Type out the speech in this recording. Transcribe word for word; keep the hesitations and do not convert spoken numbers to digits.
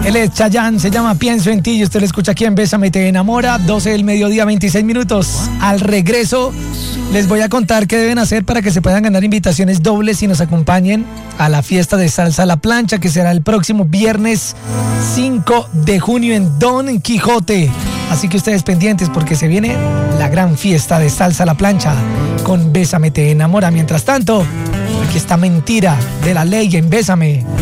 Él es Chayanne, se llama Pienso en ti y usted lo escucha aquí en Bésame Te Enamora, doce del mediodía, veintiséis minutos. Al regreso les voy a contar qué deben hacer para que se puedan ganar invitaciones dobles y nos acompañen a la fiesta de Salsa a la Plancha, que será el próximo viernes cinco de junio en Don Quijote. Así que ustedes pendientes porque se viene la gran fiesta de Salsa a la Plancha con Bésame Te Enamora. Mientras tanto, aquí está Mentira de La Ley en Bésame.